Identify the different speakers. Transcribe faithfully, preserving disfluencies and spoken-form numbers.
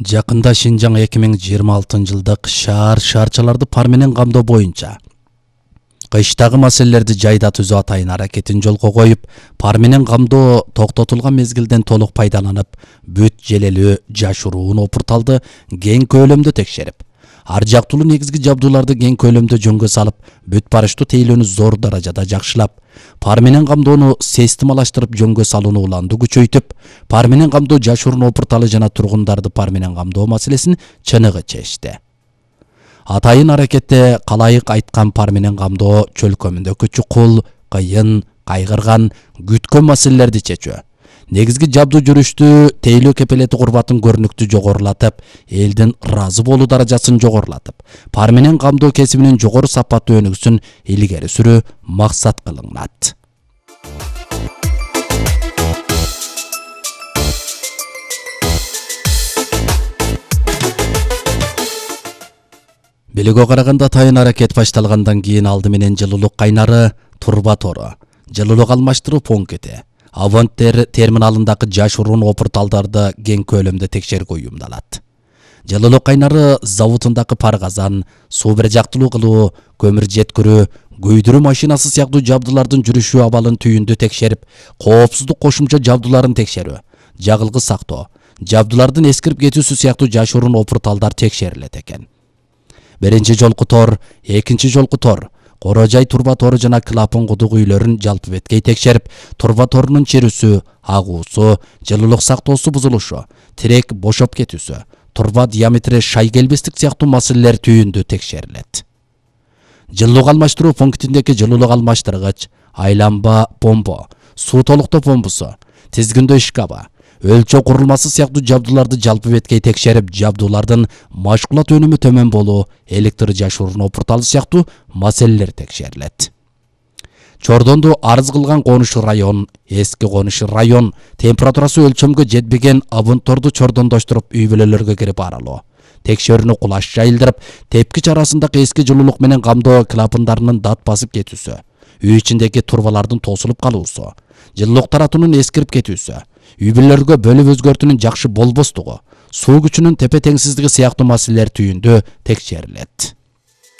Speaker 1: Жакында Шинжаң эки миң жыйырма алтынчы жылдык шаар шаарчаларды пар менен камдоо боюнча кыштагы маселелерди жайда түзүү атайын аракетин жолго коюп, пар менен камдоо токтотулган мезгилден толук пайдаланып, бүт желелүү жашыруун опурталды кең көлөмдө текшерип, ар жактуулуу негизги жабдууларды кең көлөмдө жөнгө салып, бүт барыштуу тейлөөнү зор даражада жакшылап, пар менен камдоону системалаштырып жөнгө салууну уланды күчөйтүп, пар менен камдоо жашыруун опурталы жана тургундарды пар менен камдоо маселесин чыныгы чечти. Атайын аракетте калайык айткан пар менен камдоо чөлкөмүндөгү чукул, кыйын, кайгырган, күткөн маселелерди чечүү, негизги жабдуу жүрүштү, тейлөө кепелети курбатын көрүнүктүү жогорулатып, элдин ыраазы болуу даражасын жогорулатып, пар менен камдоо кесибинин жогору сапаттуу өнүгүүсүн илгери сүрүү максат кылынат. Белүүгө караганда атайын аракет башталгандан кийин алды менен жылуулук кайнары, турба тору, жылуулук алмаштыруу пункти, Авант терминалындагы жашыруун опурталдарды кең көлөмдө текшергө уюмдалат. Жылуулук кайнары заводундагы пар казан, суу бир жактылуу кылуу, көмүр жеткирүү, күйдүрүү машинасы сыяктуу жабдуулардын жүрүшү абалын түйүндө текшерип, коопсуздук кошумча жабдууларын текшерүү, жагылгы сактоо, жабдуулардын эскирип кетүүсү сыяктуу жашыруун опурталдар текшерилет экен. Биринчи жолку тор, экинчи жолку тор, коро жай турба тору жана клапан кудук үйлөрүн жалпы беткей текшерип, турба торунун чирүүсү, агуусу, жылуулук сактоосу бузулушу, тирек бошоп кетүүсү, турба диаметри шай келбестик сыяктуу маселелер түйүндө текшерилет. Жылуулук алмаштыруу пунктиндеги жылуулук алмаштыргыч, айланба помпа, суу толуктоо помпусу, тизгиндөө шкафы, өлчөө курулмасы сыяктуу жабдууларды жалпы беткей текшерип, жабдуулардын машкулат өнүмү төмөн болуу, электр жашыруун опурталы сыяктуу маселелер текшерилет. Чордонду арыз кылган конуш район, эски конуш район, температурасы өлчөмгө жетпеген абунтторду чордондоштуруп үй бүлөлөргө кирип аралоо, текшерүүнү кулаш жайылдырып, тепкич арасындагы эски жылуулук менен камдоо клапандарынын дат басып кетүүсү, үй ичиндеги турбалардын тосулуп калуусу, жылуулук таратуунун эскирип кетүүсү, үй бүлөлөргө бөлүп өзгөртүүнүн жакшы болбостугу, суу күчүнүн тепе теңсиздиги сыяктуу маселелер түйүндө текшерилет.